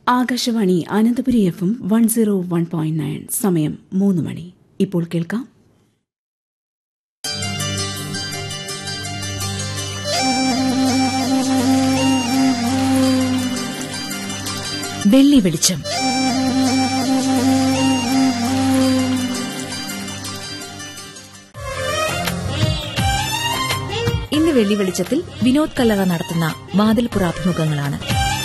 Akashvani Ananthapuri FM 101.9 സമയം 3 മണി. ഇപ്പോൾ കേൾക്കാം വെള്ളി വെളിച്ചം. ഇന്ന് വെള്ളി വെളിച്ചത്തിൽ വിനോദ് കല്ലറ നടത്തുന്ന വാതിൽപ്പുറ അഭിമുഖങ്ങളാണ്.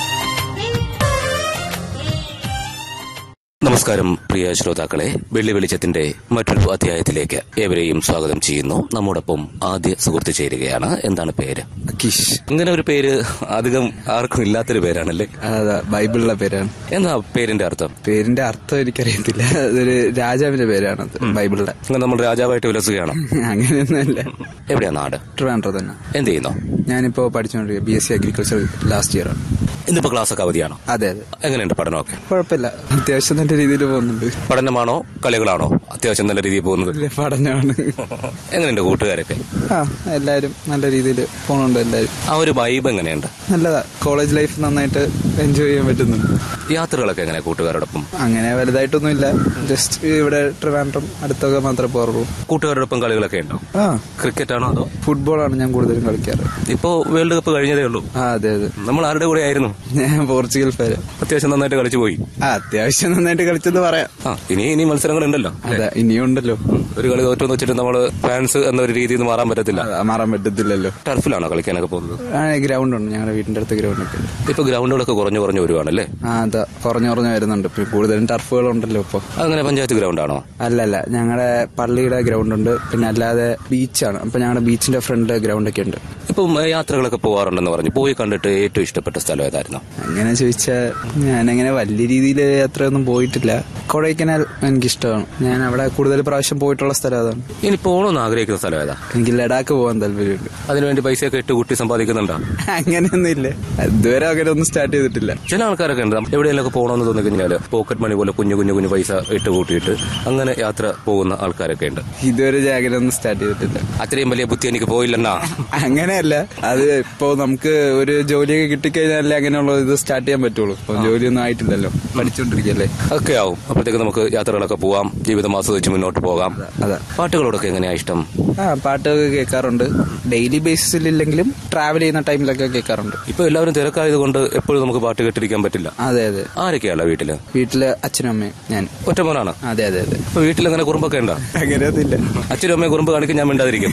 നമസ്കാരം പ്രിയ ശ്രോതാക്കളെ, വെള്ളി വെളിച്ചത്തിന്റെ മറ്റൊരു അധ്യായത്തിലേക്ക് ഏവരെയും സ്വാഗതം ചെയ്യുന്നു. നമ്മോടൊപ്പം ആദ്യ സുഹൃത്ത് ചേരുകയാണ്. എന്താണ് പേര്? കിഷ്. ഇങ്ങനെ ഒരു പേര് അധികം ആർക്കും ഇല്ലാത്തൊരു പേരാണല്ലേ? അതാ, ബൈബിളിലെ പേരാണ്. എന്നാ പേരിന്റെ അർത്ഥം? പേരിന്റെ അർത്ഥം എനിക്കറിയത്തില്ല. അതൊരു രാജാവിന്റെ പേരാണ് ബൈബിളിലെ. നമ്മൾ രാജാവായിട്ട് വിലസുകയാണോ? അങ്ങനെയൊന്നുമല്ല. എവിടെയാ നാട്? ട്രിവാൻഡ്രം തന്നെ. എന്ത് ചെയ്യുന്നു? ഞാനിപ്പോ പഠിച്ചുകൊണ്ടിരിക്കുക BSc അഗ്രികൾച്ചർ ലാസ്റ്റ് ഇയർ ആണ്. ഇന്നിപ്പോ ക്ലാസ് ഒക്കെ അവധിയാണോ? അതെ അതെ. എങ്ങനെയുണ്ട് പഠനമൊക്കെ? കുഴപ്പമില്ല, അത്യാവശ്യം നല്ല രീതിയിൽ പോകുന്നുണ്ട്. പഠനമാണോ കളികളാണോ അത്യാവശ്യം നല്ല രീതിയിൽ പോകുന്നത്? പഠനമാണ്. എങ്ങനെയുണ്ട് കൂട്ടുകാരൊക്കെ? എല്ലാരും നല്ല രീതിയിൽ പോകുന്നുണ്ട്. എല്ലാരും ആ ഒരു വൈബ് എങ്ങനെയുണ്ട്? നല്ലതാ. കോളേജ് ലൈഫ് നന്നായിട്ട് എൻജോയ് ചെയ്യാൻ പറ്റുന്നുണ്ട്. യാത്രകളൊക്കെ എങ്ങനെ കൂട്ടുകാരോടൊപ്പം? അങ്ങനെ വലുതായിട്ടൊന്നുമില്ല, ജസ്റ്റ് ഇവിടെ ട്രിവാൻഡ്രം അടുത്തൊക്കെ മാത്രമേ പോറുള്ളൂ. കൂട്ടുകാരോടൊപ്പം കളികളൊക്കെ ഉണ്ടോ? ക്രിക്കറ്റ് ആണോ അതോ ഫുട്ബോളാണ് ഞാൻ കൂടുതലും കളിക്കാറ്. ഇപ്പോ വേൾഡ് കപ്പ് കഴിഞ്ഞതേ ഉള്ളൂ. അതെ അതെ. നമ്മൾ ആരുടെ കൂടെ ആയിരുന്നു? ഞാൻ പോർച്ചുഗൽ ഫാൻ. അത്യാവശ്യം നന്നായിട്ട് കളിച്ചു പോയി. അത്യാവശ്യം നന്നായിട്ട് കളിച്ചെന്ന് പറയാം. ഇനി മത്സരങ്ങളുണ്ടല്ലോ. അതെ, ഇനിയും ഉണ്ടല്ലോ. ഒരു കളി തോറ്റെന്ന് വെച്ചിട്ട് നമ്മള് ഫാൻസ് എന്നൊരു രീതിയിൽ നിന്ന് മാറാൻ പറ്റത്തില്ല. മാറാൻ പറ്റത്തില്ലല്ലോ. ടർഫിലാണോ കളിക്കാനൊക്കെ പോകുന്നത്? ഗ്രൗണ്ട് ഉണ്ട്, ഞങ്ങളുടെ വീടിന്റെ അടുത്ത് ഗ്രൗണ്ട് ഒക്കെ ഉണ്ട്. ഇപ്പൊ ഗ്രൗണ്ടുകളൊക്കെ കുറഞ്ഞു വരുവാണല്ലേ? അതാ, കുറഞ്ഞു വരുന്നുണ്ട്. കൂടുതലും ടർഫുകളുണ്ടല്ലോ ഇപ്പൊ. അങ്ങനെ പഞ്ചായത്ത് ഗ്രൗണ്ടാണോ? അല്ലല്ല, ഞങ്ങളുടെ പള്ളിയുടെ ഗ്രൗണ്ട് ഉണ്ട്. പിന്നെ അല്ലാതെ ബീച്ചാണ്. അപ്പൊ ഞങ്ങളുടെ ബീച്ചിന്റെ ഫ്രണ്ട് ഗ്രൗണ്ട് ഒക്കെ ഉണ്ട്. ഇപ്പം യാത്രകളൊക്കെ പോവാറുണ്ടെന്ന് പറഞ്ഞു. പോയി കണ്ടിട്ട് ഏറ്റവും ഇഷ്ടപ്പെട്ട സ്ഥലം ഏതായിരുന്നു? അങ്ങനെ ചോദിച്ചാൽ ഞാനങ്ങനെ വലിയ രീതിയിൽ യാത്രയൊന്നും പോയിട്ടില്ല. കൊടൈക്കനാൽ എനിക്കിഷ്ടമാണ്. ഞാൻ അവിടെ കൂടുതൽ പ്രാവശ്യം പോയിട്ടുള്ള സ്ഥലം അതാണ്. ഇനി പോകണമെന്ന് ആഗ്രഹിക്കുന്ന സ്ഥലം ഏതാ? എനിക്ക് ലഡാക്ക് പോകാൻ താല്പര്യമുണ്ട്. അതിനുവേണ്ടി പൈസയൊക്കെ ഇട്ട് കൂട്ടി സമ്പാദിക്കുന്നുണ്ടോ? അങ്ങനെയൊന്നും ഇല്ല, ഇതുവരെ അങ്ങനെ ഒന്നും സ്റ്റാർട്ട് ചെയ്തിട്ടില്ല. ചില ആൾക്കാരൊക്കെ ഉണ്ട്, എവിടെയെങ്കിലും പോകണമെന്ന് തോന്നി കഴിഞ്ഞാൽ പോക്കറ്റ് മണി പോലെ കുഞ്ഞു പൈസ ഇട്ട് കൂട്ടിയിട്ട് അങ്ങനെ യാത്ര പോകുന്ന ആൾക്കാരൊക്കെ ഉണ്ട്. ഇതുവരെ അങ്ങനെ ഒന്നും സ്റ്റാർട്ട് ചെയ്തിട്ടില്ല. അത്രയും വലിയ ബുദ്ധി എനിക്ക് പോയില്ലെന്നാ? അങ്ങനെയല്ല, അത് ഇപ്പോ നമുക്ക് ഒരു ജോലിയൊക്കെ കിട്ടിക്കഴിഞ്ഞാലേ അങ്ങനെയുള്ള ഇത് സ്റ്റാർട്ട് ചെയ്യാൻ പറ്റുള്ളൂ. ഇപ്പൊ ജോലിയൊന്നും ആയിട്ടില്ലല്ലോ, പഠിച്ചോണ്ടിരിക്കല്ലേ. ഒക്കെ ആവും. അപ്പോഴത്തേക്ക് നമുക്ക് യാത്രകളൊക്കെ പോവാം, ജീവിതം ആസ്വദിച്ച് മുന്നോട്ട് പോകാം. അതെ. പാട്ടുകളോടൊക്കെ എങ്ങനെയാ ഇഷ്ടം? പാട്ടൊക്കെ കേൾക്കാറുണ്ട്. ഡെയിലി ബേസിസിലില്ലെങ്കിലും ട്രാവൽ ചെയ്യുന്ന ടൈമിലൊക്കെ കേൾക്കാറുണ്ട്. ഇപ്പൊ എല്ലാവരും തിരക്കായതുകൊണ്ട് എപ്പോഴും നമുക്ക് പാട്ട് കേട്ടിരിക്കാൻ പറ്റില്ല. അതെ അതെ. ആരൊക്കെയാണോ വീട്ടില്? വീട്ടില് അച്ഛനും അമ്മയും ഞാൻ. ഒറ്റ മോനാണ്? അതെ അതെ അതെ. ഇപ്പൊ വീട്ടിൽ കുറുമ്പൊക്കെ ഉണ്ടോ? അങ്ങനെയൊന്നുമില്ല. അച്ഛനും അമ്മയും കുറുമ്പ് കാണിക്കും, ഞാൻ മിണ്ടാതിരിക്കും.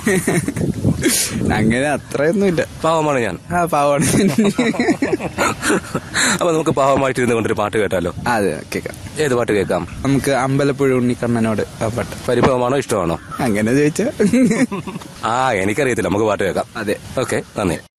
അങ്ങനെ അത്രയൊന്നുമില്ല. പാവമാണ് ഞാൻ. പാവമാണ്. അപ്പൊ നമുക്ക് പാവമായിട്ടിരുന്ന് കൊണ്ടൊരു പാട്ട് കേട്ടാലോ? അതെ, കേൾക്കാം. ഏത് പാട്ട് കേൾക്കാം? നമുക്ക് അമ്പലപ്പുഴ ഉണ്ണിക്കണ്ണനോട് ആ പാട്ട്. പരിഭവമാണോ ഇഷ്ടമാണോ? അങ്ങനെ ചോദിച്ചാ എനിക്കറിയത്തില്ല. നമുക്ക് പാട്ട് കേൾക്കാം. അതെ. ഓക്കെ, നന്ദി.